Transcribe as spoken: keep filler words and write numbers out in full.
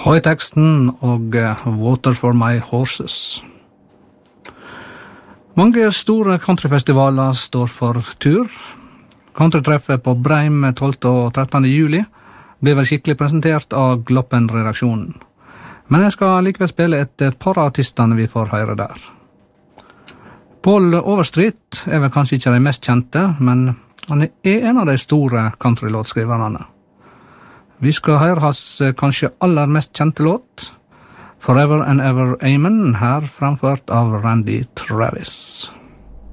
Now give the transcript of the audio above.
Høyteksten og Water for my horses. Mange store countryfestivaler står for tur. Countrytreffet på Breim tolvte og trettende juli blir vel skikkelig presentert av Gloppen-redaksjonen. Men jeg skal likevel spille et par av artistene vi får høre der. Paul Overstreet er vel kanskje ikke de mest kjente, men han er en av de store countrylåtskriverne. Vi skal høre hans kanskje aller mest kjente låt, Forever and Ever Amen, her framført av Randy Travis.